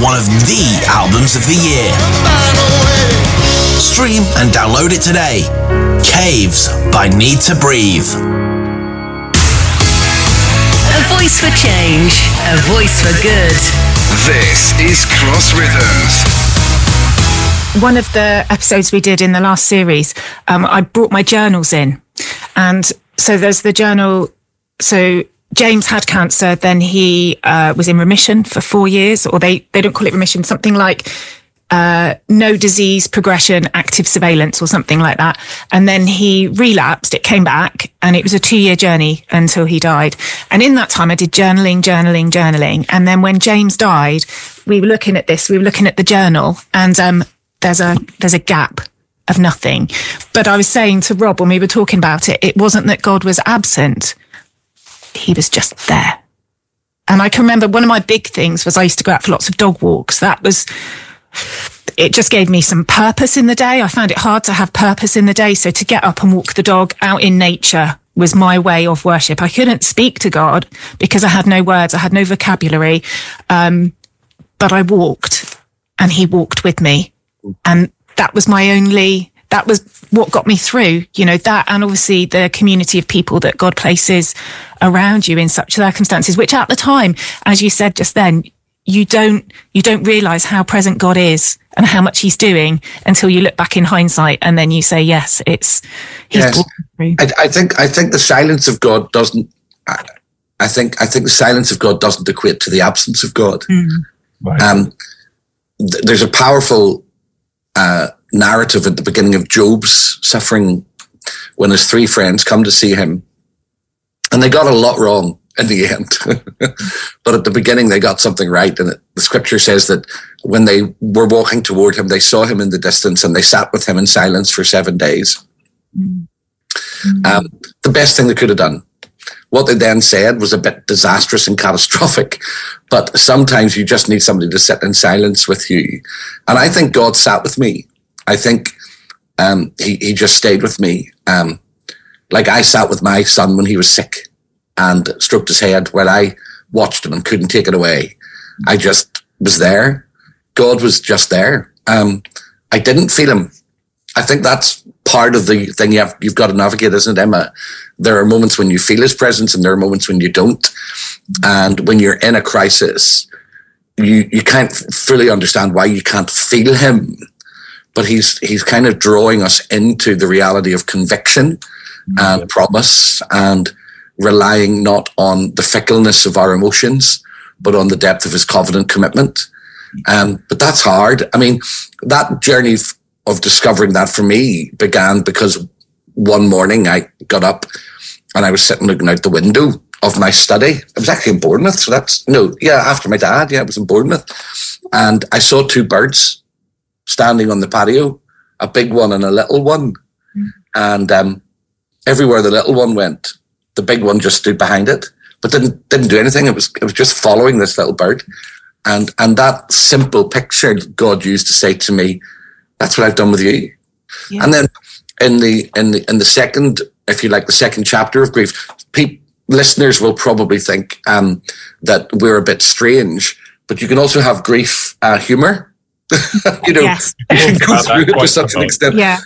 one of the albums of the year. Stream and download it today. Caves by Need to Breathe. A voice for change, a voice for good. This is Cross Rhythms. One of the episodes we did in the last series, I brought my journals in. And so there's the journal. So James had cancer, then he was in remission for 4 years, or they don't call it remission, something like no disease progression, active surveillance or something like that. And then he relapsed, it came back, and it was a 2-year journey until he died. And in that time I did journaling. And then when James died, we were looking at the journal, and there's a gap of nothing. But I was saying to Rob when we were talking about it, it wasn't that God was absent. He was just there. And I can remember one of my big things was I used to go out for lots of dog walks. It just gave me some purpose in the day. I found it hard to have purpose in the day. So to get up and walk the dog out in nature was my way of worship. I couldn't speak to God because I had no words. I had no vocabulary. But I walked and he walked with me. And that was that was what got me through, that, and obviously the community of people that God places around you in such circumstances, which at the time, as you said just then, you don't realize how present God is and how much he's doing until you look back in hindsight and then you say, yes, he's brought me through. I think the silence of God doesn't, I think the silence of God doesn't equate to the absence of God. Right. There's a powerful narrative at the beginning of Job's suffering when his 3 friends come to see him, and they got a lot wrong in the end. But at the beginning they got something right, and the scripture says that when they were walking toward him, they saw him in the distance and they sat with him in silence for 7 days. The best thing they could have done. What they then said was a bit disastrous and catastrophic, but sometimes you just need somebody to sit in silence with you. And I think God sat with me. I think he just stayed with me. Like I sat with my son when he was sick and stroked his head while I watched him and couldn't take it away. I just was there. God was just there. I didn't feel him. I think that's part of the thing you've got to navigate, isn't it, Emma? There are moments when you feel his presence and there are moments when you don't. And when you're in a crisis, you can't fully understand why you can't feel him. But he's kind of drawing us into the reality of conviction and promise, and relying not on the fickleness of our emotions, but on the depth of his covenant commitment. But that's hard. I mean, that journey of discovering that for me began because one morning I got up and I was sitting looking out the window of my study. I was actually in Bournemouth. So after my dad. Yeah, I was in Bournemouth. And I saw 2 birds standing on the patio, a big one and a little one. And everywhere the little one went, the big one just stood behind it, but didn't do anything. It was just following this little bird. And that simple picture God used to say to me, that's what I've done with you. Yeah. And then in the second, if you like, the second chapter of grief, listeners will probably think that we're a bit strange, but you can also have grief humor. Yes. You can go through it to such an extent. Yeah.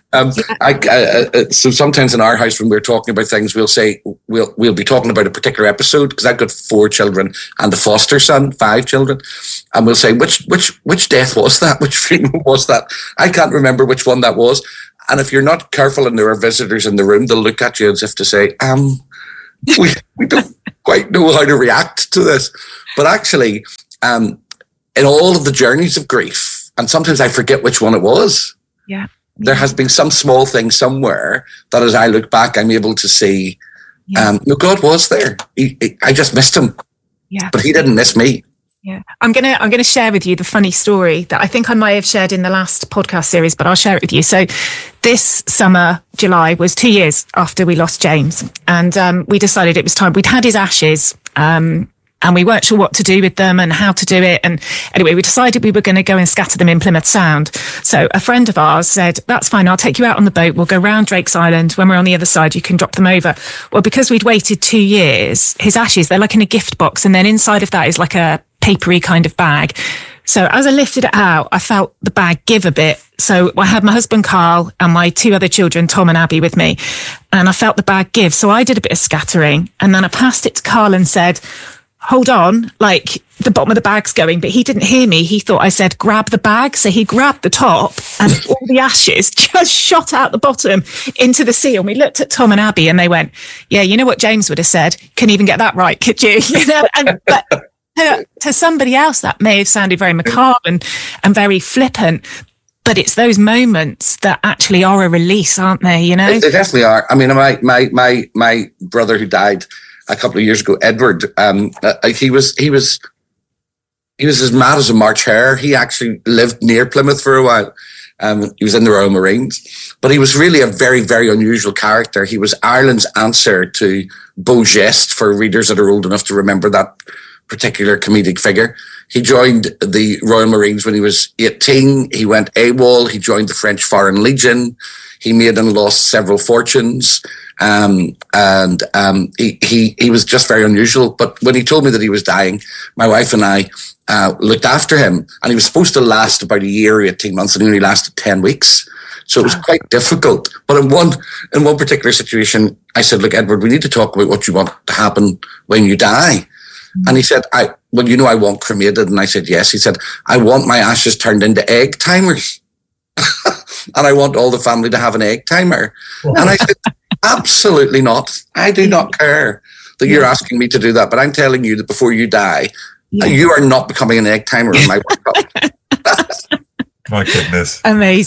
So sometimes in our house, when we're talking about things, we'll say we'll be talking about a particular episode, because I've got 4 children and a foster son, 5 children, and we'll say which death was that? Which funeral was that? I can't remember which one that was. And if you're not careful and there are visitors in the room, they'll look at you as if to say, we don't quite know how to react to this. But actually, in all of the journeys of grief, and sometimes I forget which one it was. Yeah. There has been some small thing somewhere that as I look back, I'm able to see, no, God was there. I just missed him. Yeah. But he didn't miss me. Yeah. I'm gonna share with you the funny story that I think I might have shared in the last podcast series, but I'll share it with you. So this summer, July, was 2 years after we lost James. And we decided it was time. We'd had his ashes. And we weren't sure what to do with them and how to do it. And anyway, we decided we were going to go and scatter them in Plymouth Sound. So a friend of ours said, that's fine, I'll take you out on the boat. We'll go round Drake's Island. When we're on the other side, you can drop them over. Well, because we'd waited 2 years, his ashes, they're like in a gift box. And then inside of that is like a papery kind of bag. So as I lifted it out, I felt the bag give a bit. So I had my husband, Carl, and my 2 other children, Tom and Abby, with me. And I felt the bag give. So I did a bit of scattering. And then I passed it to Carl and said, hold on, like the bottom of the bag's going. But he didn't hear me. He thought I said, grab the bag. So he grabbed the top and all the ashes just shot out the bottom into the sea. And we looked at Tom and Abby and they went, yeah, you know what James would have said? Couldn't even get that right, could you? You know, but to somebody else, that may have sounded very macabre and very flippant, but it's those moments that actually are a release, aren't they? You know, they definitely are. I mean, my brother who died a couple of years ago, Edward, he was as mad as a March hare. He actually lived near Plymouth for a while. He was in the Royal Marines, but he was really a very, very unusual character. He was Ireland's answer to Beau Geste, for readers that are old enough to remember that particular comedic figure. He joined the Royal Marines when he was 18. He went AWOL. He joined the French Foreign Legion. He made and lost several fortunes. He was just very unusual. But when he told me that he was dying, my wife and I looked after him, and he was supposed to last about a year or 18 months, and he only lasted 10 weeks. So it was quite difficult. But in one particular situation, I said, look, Edward, we need to talk about what you want to happen when you die. And he said, well, you know, I want cremated. And I said, yes. He said, I want my ashes turned into egg timers. And I want all the family to have an egg timer. Wow. And I said, absolutely not. I do not care that you're asking me to do that. But I'm telling you that before you die, you are not becoming an egg timer in my workshop. My goodness. Amazing.